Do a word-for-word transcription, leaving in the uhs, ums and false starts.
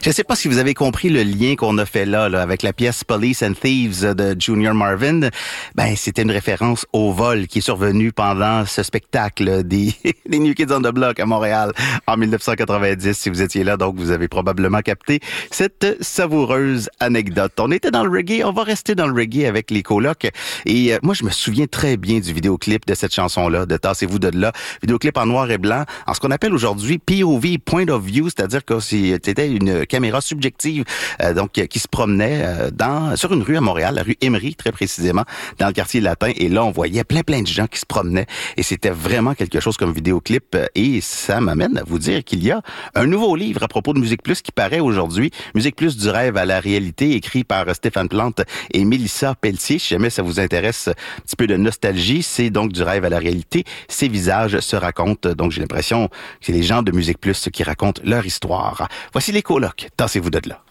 Je ne sais pas si vous avez compris le lien qu'on a fait là, là avec la pièce Police and Thieves de Junior Marvin. Ben, c'était une référence au vol qui est survenu pendant ce spectacle des, des New Kids on the Block à Montréal en dix-neuf cent quatre-vingt-dix. Si vous étiez là, donc vous avez probablement capté cette savoureuse anecdote. On était dans le reggae, on va rester dans le reggae avec les colocs. Et euh, moi, je me souviens très bien du vidéoclip de cette chanson-là, de Tassez-vous de là. Vidéoclip en noir et blanc, en ce qu'on appelle aujourd'hui P O V, Point of View, c'est-à-dire que c'était une caméra subjective euh, donc qui se promenait euh, dans sur une rue à Montréal, la rue Emery très précisément, dans le quartier latin. Et là, on voyait plein plein de gens qui se promenaient. Et c'était vraiment quelque chose comme vidéoclip. Et ça m'amène à vous dire qu'il y a un nouveau livre à propos de Musique Plus qui paraît aujourd'hui. Musique Plus du rêve à la réalité, écrit par Stéphane Plante et Mélissa Pelletier. Si jamais ça vous intéresse un petit peu de nostalgie, c'est donc du rêve à la réalité. Ces visages se racontent. Donc j'ai l'impression que c'est les gens de Musique Plus qui racontent leur histoire. Voici les colocs. Tassez-vous de là.